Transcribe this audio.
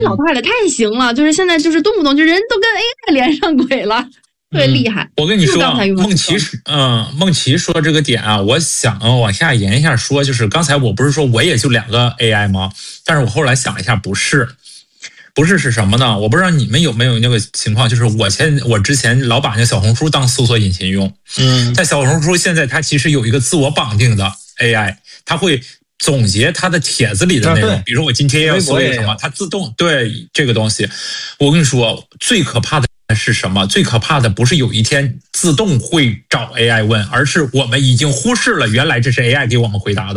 老太太太行了，就是现在就是动不动就人都跟 AI 连上轨了，特别厉害。 我跟你说，梦琪说这个点啊，我想往下延一下说，就是刚才我不是说我也就2个 AI 吗？但是我后来想了一下，不是是什么呢？我不知道你们有没有那个情况，就是我之前老把那小红书当搜索引擎用，在小红书现在它其实有一个自我绑定的 AI， 它会总结它的帖子里的内容，比如说我今天要搜一个什么，它自动对这个东西。我跟你说，最可怕的是什么？最可怕的不是有一天自动会找 AI 问，而是我们已经忽视了原来这是 AI 给我们回答的。